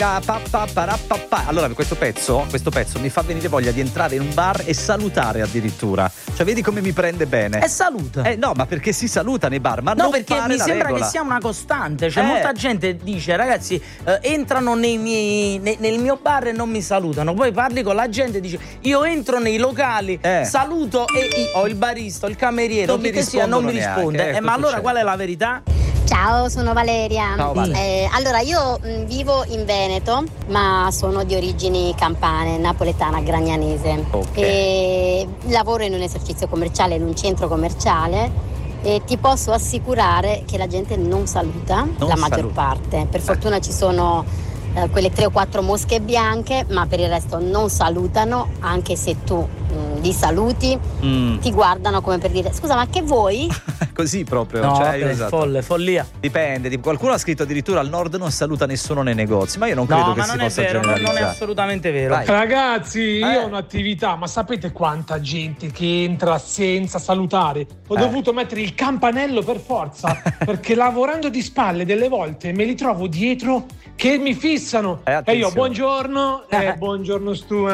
Allora questo pezzo mi fa venire voglia di entrare in un bar e salutare addirittura. Cioè vedi come mi prende bene. E saluta. No, ma perché si saluta nei bar? Ma no, non perché fare mi la sembra regola. che sia una costante. Cioè molta gente dice ragazzi entrano nel mio bar e non mi salutano. Poi parli con la gente e dice io entro nei locali, saluto e ho il barista, il cameriere, non mi risponde. Ma allora qual è la verità? Ciao, sono Valeria. Ciao, Vale. Allora, io vivo in Veneto, ma sono di origini campane, napoletana, gragnanese. Okay. E lavoro in un esercizio commerciale, in un centro commerciale, e ti posso assicurare che la gente non saluta, maggior parte. Per fortuna ci sono quelle 3 o 4 mosche bianche, ma per il resto non salutano, anche se tu li saluti, ti guardano come per dire scusa, ma che vuoi? Così proprio, No, cioè, esatto. Follia. Dipende, qualcuno ha scritto addirittura al nord non saluta nessuno nei negozi, ma io non credo che si possa generalizzare. Non è assolutamente vero. Vai. Ragazzi, io ho un'attività, ma sapete quanta gente che entra senza salutare? Ho dovuto mettere il campanello per forza, perché lavorando di spalle delle volte me li trovo dietro che mi fissano. E io buongiorno, buongiorno Stu.